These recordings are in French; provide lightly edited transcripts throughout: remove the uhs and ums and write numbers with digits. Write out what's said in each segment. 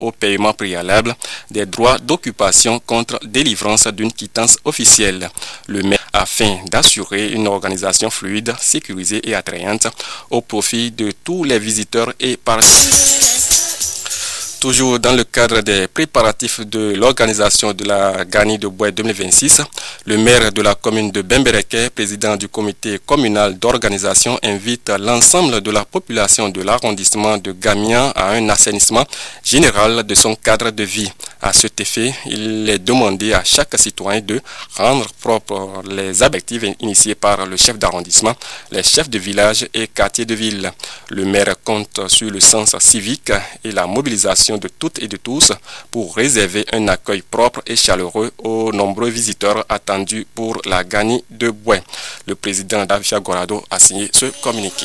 au paiement préalable des droits d'occupation contre délivrance d'une quittance officielle. Le maire afin d'assurer une organisation fluide, sécurisée et attrayante au profit de tous les visiteurs et participants. Toujours dans le cadre des préparatifs de l'organisation de la Gani de Boué 2026, le maire de la commune de Bembereke, président du comité communal d'organisation, invite l'ensemble de la population de l'arrondissement de Gamian à un assainissement général de son cadre de vie. À cet effet, il est demandé à chaque citoyen de rendre propres les objectifs initiés par le chef d'arrondissement, les chefs de village et quartiers de ville. Le maire compte sur le sens civique et la mobilisation de toutes et de tous pour réserver un accueil propre et chaleureux aux nombreux visiteurs attendus pour la Gani de Boué. Le président Davia Gorado a signé ce communiqué.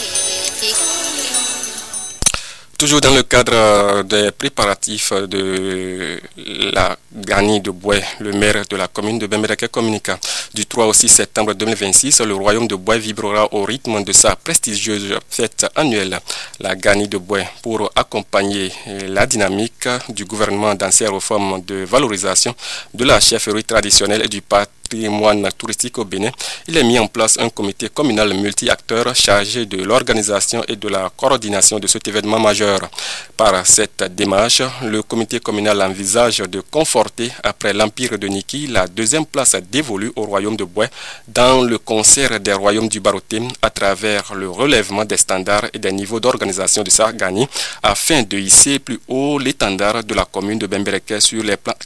Toujours dans le cadre des préparatifs de la Gani de Boué, le maire de la commune de Bembereke communiqua. Du 3 au 6 septembre 2026, le royaume de Boué vibrera au rythme de sa prestigieuse fête annuelle, la Gani de Boué, pour accompagner la dynamique du gouvernement dans ses réformes de valorisation de la chefferie traditionnelle et du patrimoine touristique au Bénin. Il est mis en place un comité communal multi-acteurs chargé de l'organisation et de la coordination de cet événement majeur. Par cette démarche, le comité communal envisage de conforter, après l'Empire de Niki, la deuxième place dévolue au royaume de Boué dans le concert des royaumes du Baroté à travers le relèvement des standards et des niveaux d'organisation de sa Gani afin de hisser plus haut l'étendard de la commune de Bembereke sur les plans